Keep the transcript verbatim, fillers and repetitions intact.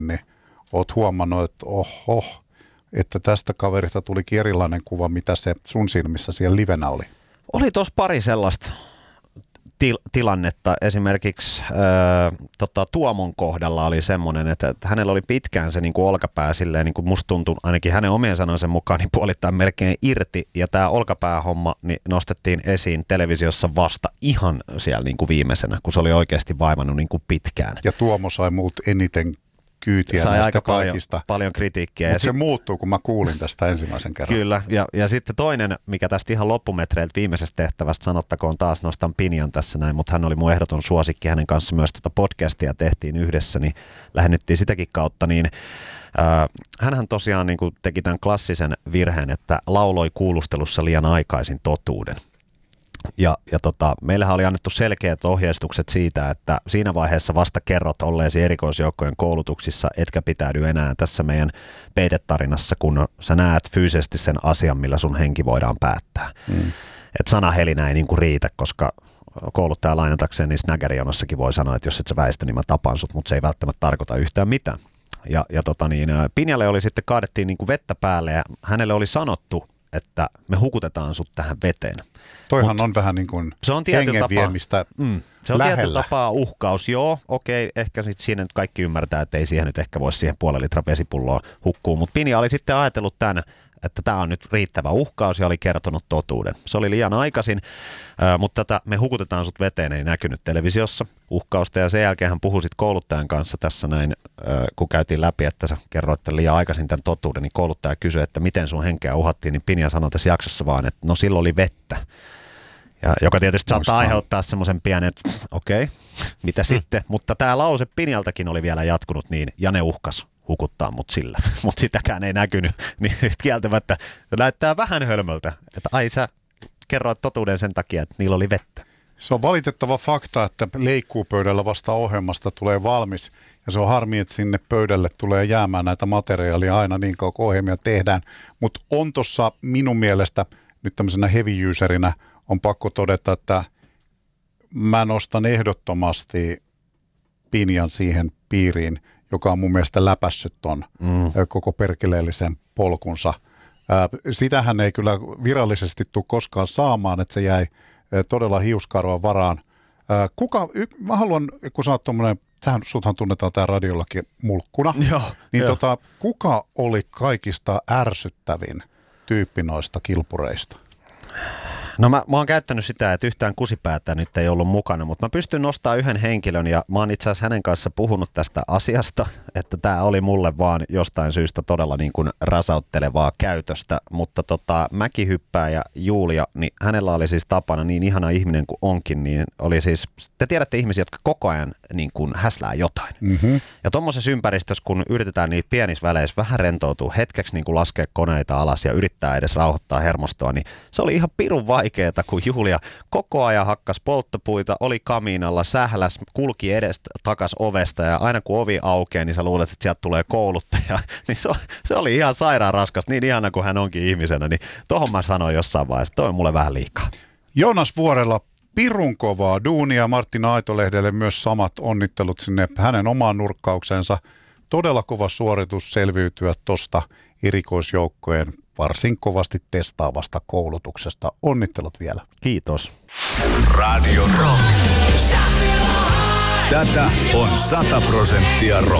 niin oot huomannut, että oho, että tästä kaverista tulikin erilainen kuva, mitä se sun silmissä siellä livenä oli? Oli tuossa pari sellaista til- tilannetta. Esimerkiksi äh, tota, Tuomon kohdalla oli semmoinen, että, että hänellä oli pitkään se niin kuin olkapää silleen, niin kuin musta tuntui ainakin hänen omien sanojensa mukaan, niin puolittain melkein irti. Ja tämä olkapäähomma niin nostettiin esiin televisiossa vasta ihan siellä niin kuin viimeisenä, kun se oli oikeasti vaivannut niin kuin pitkään. Ja Tuomo sai muut eniten kyytiä sai näistä aika kaikista. Paljon, paljon kritiikkiä. Mutta ja se sit, muuttuu, kun mä kuulin tästä ensimmäisen kerran. Kyllä, ja, ja sitten toinen, mikä tästä ihan loppumetreiltä viimeisestä tehtävästä, sanottakoon taas, nostan Pinjan tässä näin, mutta hän oli mun ehdoton suosikki, hänen kanssa myös tuota podcastia tehtiin yhdessä, niin lähennyttiin sitäkin kautta, niin äh, hänhän tosiaan niin kuin teki tämän klassisen virheen, että lauloi kuulustelussa liian aikaisin totuuden. Ja, ja tota, meillähän oli annettu selkeät ohjeistukset siitä, että siinä vaiheessa vasta kerrot olleesi erikoisjoukkojen koulutuksissa, etkä pitäydy enää tässä meidän peitetarinassa, kun sä näet fyysisesti sen asian, millä sun henki voidaan päättää. Mm. Et sanahelinä ei niinku riitä, koska kouluttaja lainatakseen, niin Snaggerionossakin voi sanoa, että jos et sä väistä, niin mä tapan sut, mutta se ei välttämättä tarkoita yhtään mitään. Ja, ja tota niin, Pinjalle oli sitten, kaadettiin niinku vettä päälle ja hänelle oli sanottu, että me hukutetaan sut tähän veteen. Toihan Mut on vähän niin kuin hengenviemistä mm, se on lähellä. tietyllä tapaa uhkaus. Joo, okei, ehkä sitten siinä nyt kaikki ymmärtää, että ei siihen nyt ehkä voisi siihen puolen litran vesipulloa hukkuu. Mutta Pinja oli sitten ajatellut tämän, että tämä on nyt riittävä uhkaus ja oli kertonut totuuden. Se oli liian aikaisin, äh, mutta tätä me hukutetaan sut veteen ei näkynyt televisiossa uhkausta. Ja sen jälkeen hän puhui sitten kouluttajan kanssa tässä näin, äh, kun käytiin läpi, että sä kerroit liian aikaisin tämän totuuden, niin kouluttaja kysyi, että miten sun henkeä uhattiin, niin Pinja sanoi tässä jaksossa vaan, että no silloin oli vettä. Ja, joka tietysti saattaa aiheuttaa semmoisen pienen, että okei, okay, mitä hmm. sitten. Mutta tämä lause Pinjaltakin oli vielä jatkunut niin, ja ne uhkas hukuttaa mut sillä. Mutta sitäkään ei näkynyt, niin kieltämättä näyttää vähän hölmöltä, että ai sä kerroit totuuden sen takia, että niillä oli vettä. Se on valitettava fakta, että leikkuupöydällä vasta ohjelmasta tulee valmis. Ja se on harmi, että sinne pöydälle tulee jäämään näitä materiaalia aina niin kauan kuin ohjelmia tehdään. Mutta on tuossa minun mielestä nyt tämmöisenä heavy userinä on pakko todeta, että mä nostan ehdottomasti Pinjan siihen piiriin, joka on mun mielestä läpässyt ton mm. koko perkeleellisen polkunsa. Sitähän ei kyllä virallisesti tule koskaan saamaan, että se jäi todella hiuskarvan varaan. Kuka, mä haluan, kun sä oot tommonen, sähän, suthan tunnetaan tää radiollakin mulkkuna, Joo, niin jo. tota, kuka oli kaikista ärsyttävin tyyppi noista kilpureista? No mä, mä oon käyttänyt sitä, että yhtään kusipäätä nyt ei ollut mukana, mutta mä pystyn nostamaan yhden henkilön ja mä oon itse asiassa hänen kanssa puhunut tästä asiasta, että tää oli mulle vaan jostain syystä todella niin kuin rasauttelevaa käytöstä, mutta tota Mäkihyppää ja Julia, niin hänellä oli siis tapana niin ihana ihminen kuin onkin, niin oli siis, te tiedätte ihmisiä, jotka koko ajan niin kuin häslää jotain. Mm-hmm. Ja tommosessa ympäristössä, kun yritetään niin pienissä väleissä vähän rentoutua hetkeksi niin kuin laskea koneita alas ja yrittää edes rauhoittaa hermostoa, niin se oli ihan pirun vaikeeta, kun Julia koko ajan hakkas polttopuita, oli kamiinalla, sähläs, kulki edestä takas ovesta ja aina kun ovi aukeaa, niin sä luulet, että sieltä tulee kouluttaja. Niin se, se oli ihan sairaan raskas, niin ihana kuin hän onkin ihmisenä, niin tohon mä sanoin jossain vaiheessa, toi on mulle vähän liikaa. Joonas Vuorella, pirun kovaa duunia, Martina Aitolehdelle myös samat onnittelut sinne hänen omaan nurkkaukseensa. Todella kova suoritus selviytyä tuosta erikoisjoukkojen varsin kovasti testaavasta koulutuksesta. Onnittelut vielä. Kiitos. Radio Rock. Tätä on sata prosenttia rock.